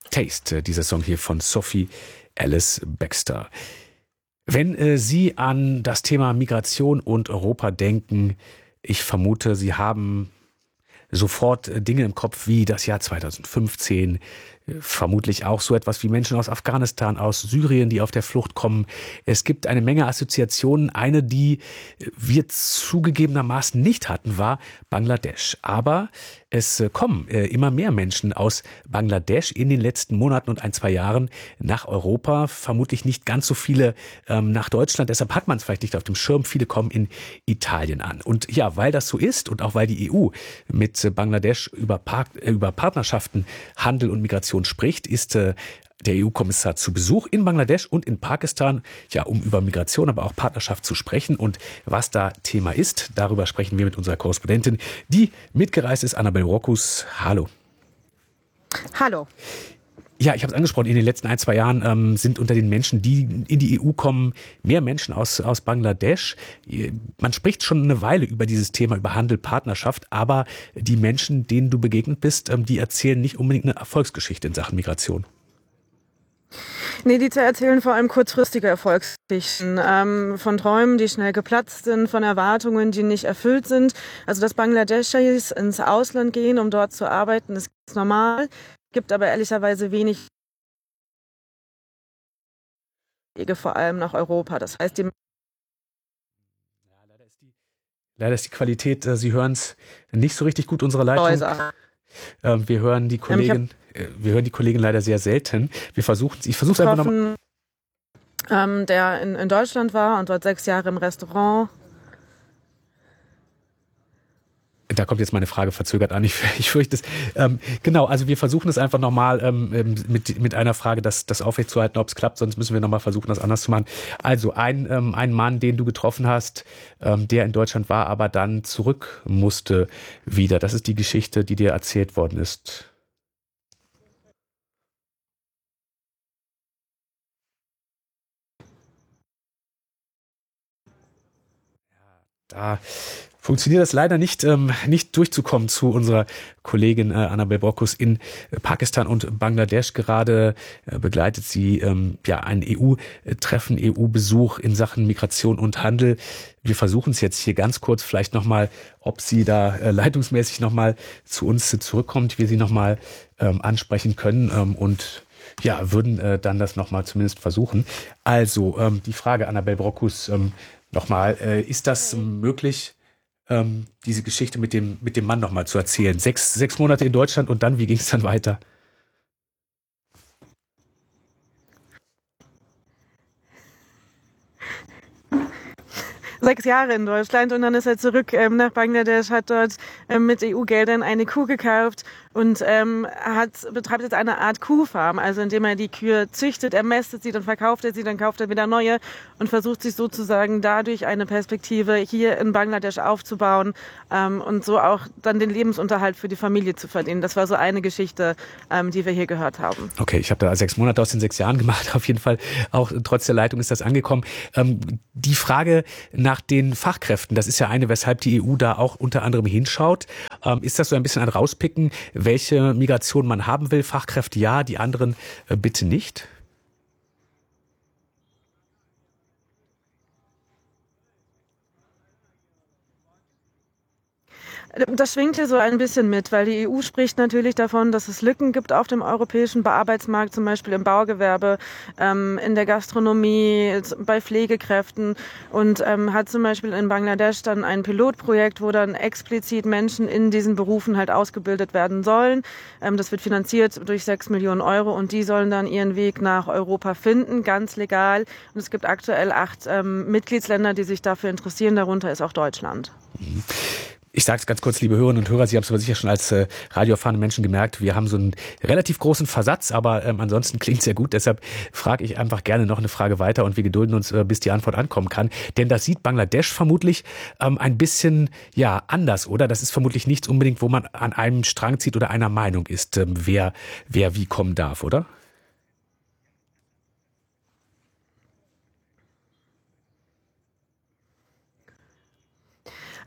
Taste, dieser Song hier von Sophie Alice Baxter. Wenn Sie an das Thema Migration und Europa denken, ich vermute, Sie haben sofort Dinge im Kopf wie das Jahr 2015, vermutlich auch so etwas wie Menschen aus Afghanistan, aus Syrien, die auf der Flucht kommen. Es gibt eine Menge Assoziationen. Eine, die wir zugegebenermaßen nicht hatten, war Bangladesch. Aber es kommen immer mehr Menschen aus Bangladesch in den letzten Monaten und 1, 2 Jahren nach Europa. Vermutlich nicht ganz so viele nach Deutschland. Deshalb hat man es vielleicht nicht auf dem Schirm. Viele kommen in Italien an. Und ja, weil das so ist und auch weil die EU mit Bangladesch über Partnerschaften, Handel und Migration spricht, ist der EU-Kommissar zu Besuch in Bangladesch und in Pakistan, ja, um über Migration, aber auch Partnerschaft zu sprechen. Und was da Thema ist, darüber sprechen wir mit unserer Korrespondentin, die mitgereist ist, Annabel Rockus. Hallo. Hallo. Ja, ich habe es angesprochen, in den letzten 1, 2 Jahren sind unter den Menschen, die in die EU kommen, mehr Menschen aus Bangladesch. Man spricht schon eine Weile über dieses Thema, über Handel, Partnerschaft, aber die Menschen, denen du begegnet bist, die erzählen nicht unbedingt eine Erfolgsgeschichte in Sachen Migration. Nee, die erzählen vor allem kurzfristige Erfolgsgeschichten, von Träumen, die schnell geplatzt sind, von Erwartungen, die nicht erfüllt sind. Also dass Bangladeschis ins Ausland gehen, um dort zu arbeiten, ist normal. Gibt aber ehrlicherweise wenig Wege, vor allem nach Europa. Das heißt, Leider ist die Qualität, Sie hören es nicht so richtig gut, unsere Leitung. Wir hören die Kollegin leider sehr selten. Ich versuche es einfach nochmal. Der in Deutschland war und dort 6 Jahre im Restaurant. Da kommt jetzt meine Frage verzögert an. Ich fürchte es. Genau, also wir versuchen es einfach nochmal mit einer Frage, das aufrechtzuerhalten, ob es klappt. Sonst müssen wir nochmal versuchen, das anders zu machen. Also ein Mann, den du getroffen hast, der in Deutschland war, aber dann zurück musste wieder. Das ist die Geschichte, die dir erzählt worden ist. Da funktioniert das leider nicht durchzukommen zu unserer Kollegin Annabel Rockus in Pakistan und Bangladesch. Gerade begleitet sie ein EU-Treffen, EU-Besuch in Sachen Migration und Handel. Wir versuchen es jetzt hier ganz kurz vielleicht nochmal, ob sie da leitungsmäßig nochmal zu uns zurückkommt, wir sie nochmal ansprechen können und ja, würden dann das nochmal zumindest versuchen. Also die Frage, Annabel Rockus, nochmal, ist das möglich, diese Geschichte mit dem Mann nochmal zu erzählen? 6 Monate in Deutschland und dann, wie ging es dann weiter? Sechs Jahre in Deutschland und dann ist er zurück nach Bangladesch, hat dort mit EU-Geldern eine Kuh gekauft und betreibt jetzt eine Art Kuhfarm, also indem er die Kühe züchtet, er mästet sie, dann verkauft er sie, dann kauft er wieder neue und versucht sich sozusagen dadurch eine Perspektive hier in Bangladesch aufzubauen und so auch dann den Lebensunterhalt für die Familie zu verdienen. Das war so eine Geschichte, die wir hier gehört haben. Okay, ich habe da 6 Monate aus den 6 Jahren gemacht, auf jeden Fall. Auch trotz der Leitung ist das angekommen. Die Frage nach den Fachkräften, das ist ja eine, weshalb die EU da auch unter anderem hinschaut. Ist das so ein bisschen ein Rauspicken, welche Migration man haben will? Fachkräfte ja, die anderen bitte nicht? Das schwingt hier so ein bisschen mit, weil die EU spricht natürlich davon, dass es Lücken gibt auf dem europäischen Arbeitsmarkt, zum Beispiel im Baugewerbe, in der Gastronomie, bei Pflegekräften und hat zum Beispiel in Bangladesch dann ein Pilotprojekt, wo dann explizit Menschen in diesen Berufen halt ausgebildet werden sollen. Das wird finanziert durch 6 Millionen Euro und die sollen dann ihren Weg nach Europa finden, ganz legal. Und es gibt aktuell 8 Mitgliedsländer, die sich dafür interessieren, darunter ist auch Deutschland. Ich sage es ganz kurz, liebe Hörerinnen und Hörer, Sie haben es aber sicher schon als radioerfahrene Menschen gemerkt, wir haben so einen relativ großen Versatz, aber ansonsten klingt es sehr gut. Deshalb frage ich einfach gerne noch eine Frage weiter und wir gedulden uns, bis die Antwort ankommen kann. Denn das sieht Bangladesch vermutlich ein bisschen anders, oder? Das ist vermutlich nichts unbedingt, wo man an einem Strang zieht oder einer Meinung ist, wer wie kommen darf, oder?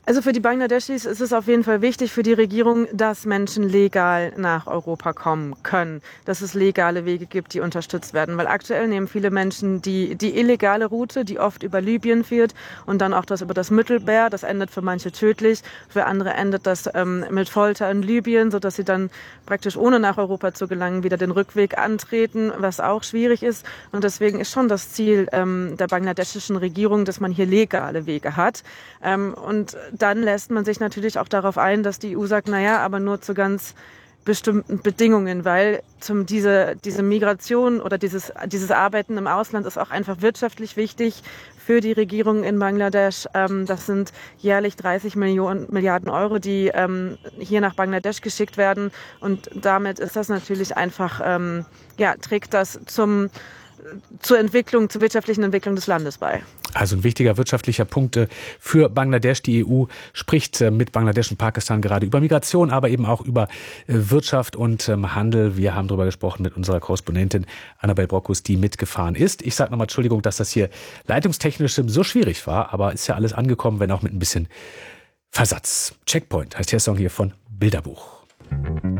Also für die Bangladeschis ist es auf jeden Fall wichtig für die Regierung, dass Menschen legal nach Europa kommen können, dass es legale Wege gibt, die unterstützt werden. Weil aktuell nehmen viele Menschen die illegale Route, die oft über Libyen führt und dann auch das über das Mittelmeer. Das endet für manche tödlich, für andere endet das mit Folter in Libyen, sodass sie dann praktisch ohne nach Europa zu gelangen wieder den Rückweg antreten, was auch schwierig ist. Und deswegen ist schon das Ziel der bangladeschischen Regierung, dass man hier legale Wege hat. Und dann lässt man sich natürlich auch darauf ein, dass die EU sagt, naja, aber nur zu ganz bestimmten Bedingungen, weil diese Migration oder dieses Arbeiten im Ausland ist auch einfach wirtschaftlich wichtig für die Regierung in Bangladesch. Das sind jährlich 30 Milliarden Euro, die hier nach Bangladesch geschickt werden. Und damit ist das natürlich einfach, trägt das zur wirtschaftlichen Entwicklung des Landes bei. Also ein wichtiger wirtschaftlicher Punkt für Bangladesch. Die EU spricht mit Bangladesch und Pakistan gerade über Migration, aber eben auch über Wirtschaft und Handel. Wir haben darüber gesprochen mit unserer Korrespondentin Annabel Brockus, die mitgefahren ist. Ich sage nochmal Entschuldigung, dass das hier leitungstechnisch so schwierig war, aber ist ja alles angekommen, wenn auch mit ein bisschen Versatz. Checkpoint heißt der Song hier von Bilderbuch.